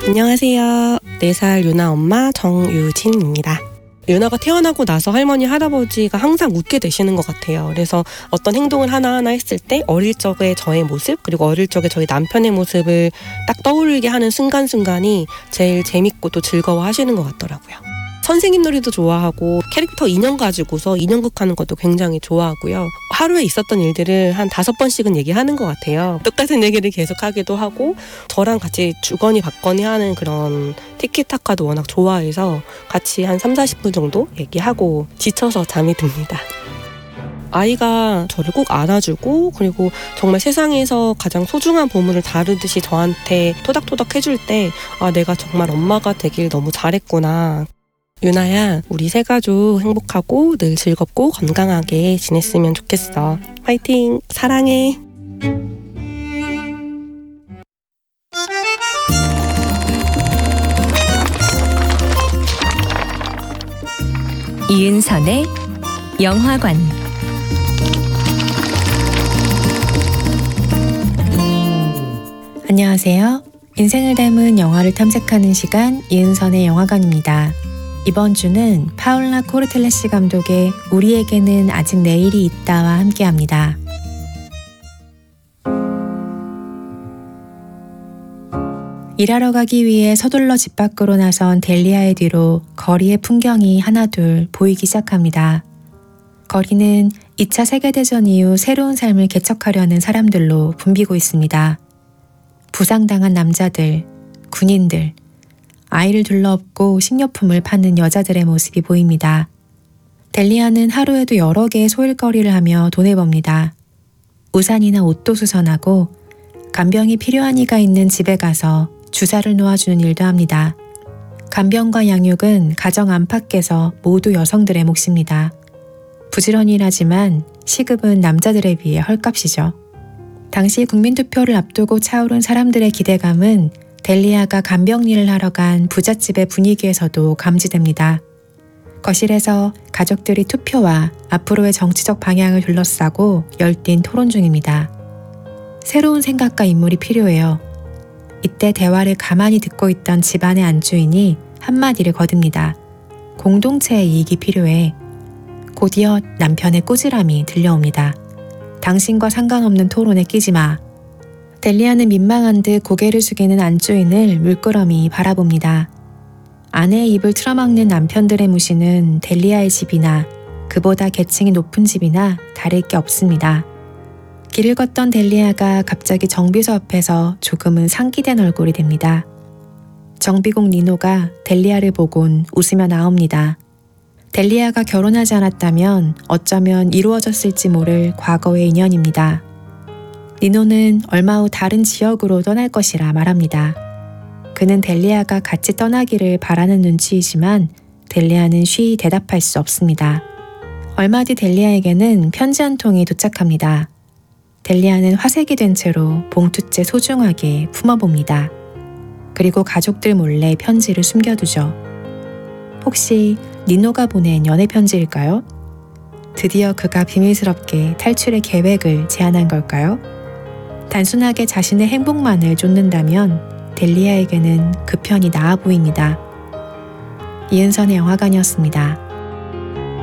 안녕하세요. 4살 유나 엄마 정유진입니다. 유나가 태어나고 나서 할머니, 할아버지가 항상 웃게 되시는 것 같아요. 그래서 어떤 행동을 하나하나 했을 때 어릴 적의 저의 모습, 그리고 어릴 적의 저희 남편의 모습을 딱 떠올리게 하는 순간순간이 제일 재밌고 또 즐거워하시는 것 같더라고요. 선생님 놀이도 좋아하고 캐릭터 인형 가지고서 인형극 하는 것도 굉장히 좋아하고요. 하루에 있었던 일들을 한 5번씩은 얘기하는 것 같아요. 똑같은 얘기를 계속 하기도 하고 저랑 같이 주거니 받거니 하는 그런 티키타카도 워낙 좋아해서 같이 한 30-40분 정도 얘기하고 지쳐서 잠이 듭니다. 아이가 저를 꼭 안아주고 그리고 정말 세상에서 가장 소중한 보물을 다루듯이 저한테 토닥토닥 해줄 때 내가 정말 엄마가 되길 너무 잘했구나. 유나야, 우리 세 가족 행복하고 늘 즐겁고 건강하게 지냈으면 좋겠어. 화이팅! 사랑해! 이은선의 영화관. 안녕하세요. 인생을 닮은 영화를 탐색하는 시간 이은선의 영화관입니다. 이번 주는 파울라 코르텔레시 감독의 우리에게는 아직 내일이 있다와 함께합니다. 일하러 가기 위해 서둘러 집 밖으로 나선 델리아의 뒤로 거리의 풍경이 하나둘 보이기 시작합니다. 거리는 2차 세계대전 이후 새로운 삶을 개척하려는 사람들로 붐비고 있습니다. 부상당한 남자들, 군인들, 아이를 둘러업고 식료품을 파는 여자들의 모습이 보입니다. 델리아는 하루에도 여러 개의 소일거리를 하며 돈을 법니다. 우산이나 옷도 수선하고 간병이 필요한 이가 있는 집에 가서 주사를 놓아주는 일도 합니다. 간병과 양육은 가정 안팎에서 모두 여성들의 몫입니다. 부지런히 일하지만 시급은 남자들에 비해 헐값이죠. 당시 국민투표를 앞두고 차오른 사람들의 기대감은 델리아가 간병 일을 하러 간 부잣집의 분위기에서도 감지됩니다. 거실에서 가족들이 투표와 앞으로의 정치적 방향을 둘러싸고 열띤 토론 중입니다. 새로운 생각과 인물이 필요해요. 이때 대화를 가만히 듣고 있던 집안의 안주인이 한마디를 거듭니다. 공동체의 이익이 필요해. 곧이어 남편의 꾸지람이 들려옵니다. 당신과 상관없는 토론에 끼지 마. 델리아는 민망한 듯 고개를 숙이는 안주인을 물끄러미 바라봅니다. 아내의 입을 틀어막는 남편들의 무시는 델리아의 집이나 그보다 계층이 높은 집이나 다를 게 없습니다. 길을 걷던 델리아가 갑자기 정비소 앞에서 조금은 상기된 얼굴이 됩니다. 정비공 니노가 델리아를 보곤 웃으며 나옵니다. 델리아가 결혼하지 않았다면 어쩌면 이루어졌을지 모를 과거의 인연입니다. 니노는 얼마 후 다른 지역으로 떠날 것이라 말합니다. 그는 델리아가 같이 떠나기를 바라는 눈치이지만 델리아는 쉬이 대답할 수 없습니다. 얼마 뒤 델리아에게는 편지 한 통이 도착합니다. 델리아는 화색이 된 채로 봉투째 소중하게 품어봅니다. 그리고 가족들 몰래 편지를 숨겨두죠. 혹시 니노가 보낸 연애 편지일까요? 드디어 그가 비밀스럽게 탈출의 계획을 제안한 걸까요? 단순하게 자신의 행복만을 쫓는다면 델리아에게는 그 편이 나아 보입니다. 이은선의 영화관이었습니다.